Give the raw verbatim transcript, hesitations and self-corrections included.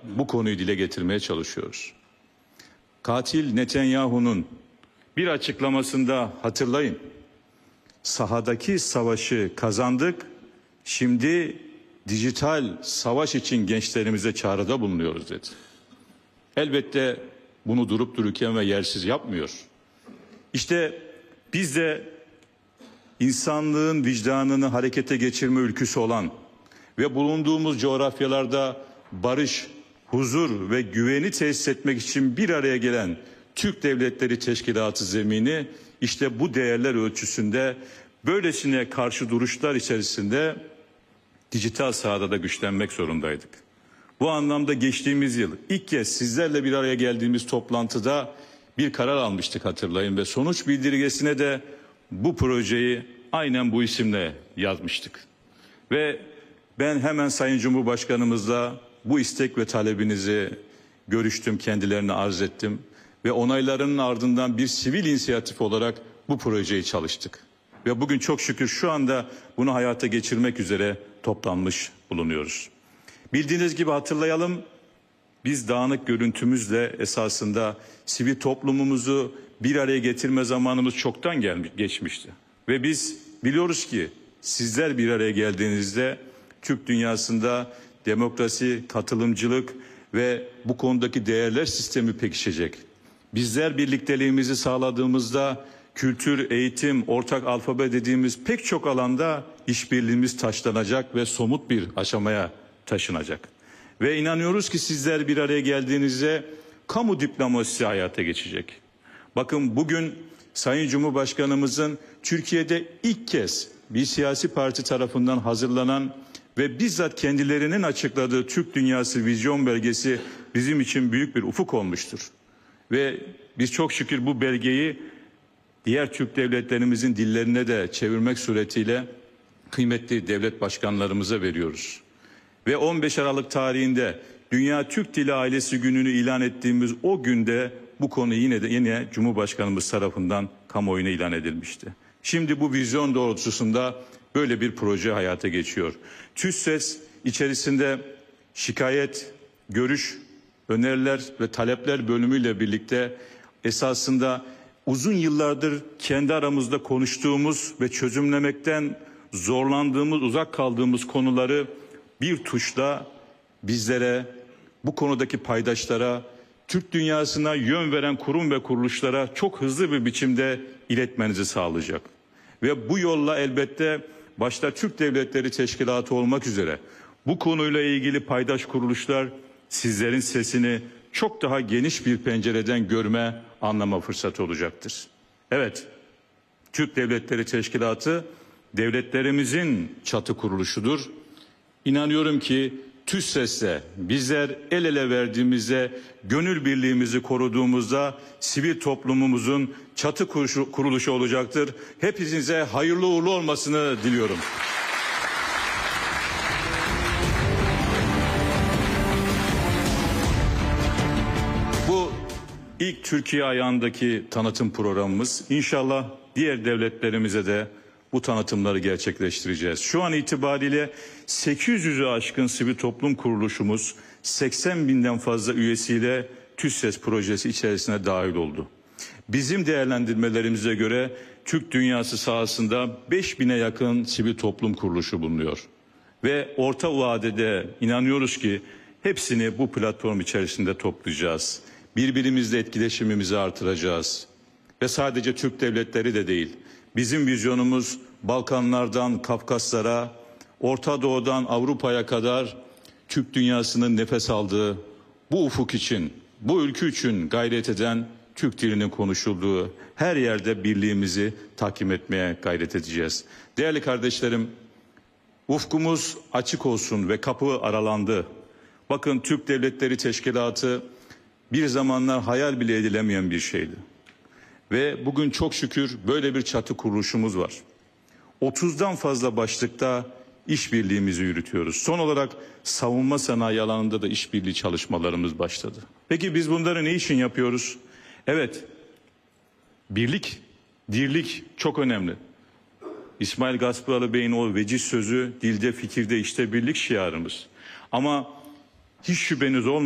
bu konuyu dile getirmeye çalışıyoruz. Katil Netanyahu'nun bir açıklamasında hatırlayın, sahadaki savaşı kazandık, şimdi dijital savaş için gençlerimize çağrıda bulunuyoruz dedi. Elbette bunu durup dururken ve yersiz yapmıyor. İşte biz de insanlığın vicdanını harekete geçirme ülküsü olan ve bulunduğumuz coğrafyalarda barış, huzur ve güveni tesis etmek için bir araya gelen Türk Devletleri Teşkilatı zemini işte bu değerler ölçüsünde böylesine karşı duruşlar içerisinde dijital sahada da güçlenmek zorundaydık. Bu anlamda geçtiğimiz yıl ilk kez sizlerle bir araya geldiğimiz toplantıda bir karar almıştık hatırlayın ve sonuç bildirgesine de bu projeyi aynen bu isimle yazmıştık. Ve ben hemen Sayın Cumhurbaşkanımızla bu istek ve talebinizi görüştüm, kendilerine arz ettim ve onaylarının ardından bir sivil inisiyatif olarak bu projeyi çalıştık. Ve bugün çok şükür şu anda bunu hayata geçirmek üzere toplanmış bulunuyoruz. Bildiğiniz gibi hatırlayalım, biz dağınık görüntümüzle esasında sivil toplumumuzu bir araya getirme zamanımız çoktan gelmiş, geçmişti. Ve biz biliyoruz ki sizler bir araya geldiğinizde Türk dünyasında demokrasi, katılımcılık ve bu konudaki değerler sistemi pekişecek. Bizler birlikteliğimizi sağladığımızda kültür, eğitim, ortak alfabe dediğimiz pek çok alanda işbirliğimiz taşlanacak ve somut bir aşamaya taşınacak. Ve inanıyoruz ki sizler bir araya geldiğinizde kamu diplomasisi hayata geçecek. Bakın bugün Sayın Cumhurbaşkanımızın Türkiye'de ilk kez bir siyasi parti tarafından hazırlanan ve bizzat kendilerinin açıkladığı Türk Dünyası Vizyon Belgesi bizim için büyük bir ufuk olmuştur. Ve biz çok şükür bu belgeyi diğer Türk devletlerimizin dillerine de çevirmek suretiyle kıymetli devlet başkanlarımıza veriyoruz. Ve on beş Aralık tarihinde Dünya Türk Dili Ailesi Günü'nü ilan ettiğimiz o günde bu konu yine de yine Cumhurbaşkanımız tarafından kamuoyuna ilan edilmişti. Şimdi bu vizyon doğrultusunda böyle bir proje hayata geçiyor. TÜSSES içerisinde şikayet, görüş, öneriler ve talepler bölümüyle birlikte esasında uzun yıllardır kendi aramızda konuştuğumuz ve çözümlemekten zorlandığımız, uzak kaldığımız konuları bir tuşla bizlere, bu konudaki paydaşlara, Türk dünyasına yön veren kurum ve kuruluşlara çok hızlı bir biçimde iletmenizi sağlayacak. Ve bu yolla elbette başta Türk Devletleri Teşkilatı olmak üzere bu konuyla ilgili paydaş kuruluşlar sizlerin sesini çok daha geniş bir pencereden görme, anlama fırsatı olacaktır. Evet, Türk Devletleri Teşkilatı devletlerimizin çatı kuruluşudur. İnanıyorum ki TÜSSES'le bizler el ele verdiğimizde, gönül birliğimizi koruduğumuzda sivil toplumumuzun çatı kuruluşu, kuruluşu olacaktır. Hepinize hayırlı uğurlu olmasını diliyorum. Bu ilk Türkiye ayağındaki tanıtım programımız. İnşallah diğer devletlerimize de bu tanıtımları gerçekleştireceğiz. Şu an itibariyle sekiz yüz'ü aşkın sivil toplum kuruluşumuz seksen binden fazla üyesiyle TÜSSES projesi içerisine dahil oldu. Bizim değerlendirmelerimize göre Türk dünyası sahasında beş bine yakın sivil toplum kuruluşu bulunuyor. Ve orta vadede inanıyoruz ki hepsini bu platform içerisinde toplayacağız. Birbirimizle etkileşimimizi artıracağız. Ve sadece Türk devletleri de değil. Bizim vizyonumuz Balkanlardan Kafkaslara, Orta Doğu'dan Avrupa'ya kadar Türk dünyasının nefes aldığı bu ufuk için, bu ülke için gayret eden, Türk dilinin konuşulduğu her yerde birliğimizi tahkim etmeye gayret edeceğiz. Değerli kardeşlerim, ufkumuz açık olsun ve kapı aralandı. Bakın Türk Devletleri Teşkilatı bir zamanlar hayal bile edilemeyen bir şeydi. Ve bugün çok şükür böyle bir çatı kuruluşumuz var. otuzdan fazla başlıkta işbirliğimizi yürütüyoruz. Son olarak savunma sanayi alanında da işbirliği çalışmalarımız başladı. Peki biz bunları ne için yapıyoruz? Evet, birlik, dirlik çok önemli. İsmail Gaspıralı Bey'in o veciz sözü dilde, fikirde, işte birlik şiarımız. Ama hiç şüpheniz olmasın.